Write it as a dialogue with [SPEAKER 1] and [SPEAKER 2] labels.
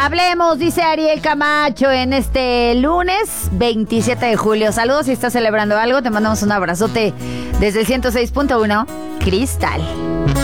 [SPEAKER 1] Hablemos, dice Ariel Camacho, en este lunes 27 de julio. Saludos si estás celebrando algo. Te mandamos un abrazote desde el 106.1 Cristal.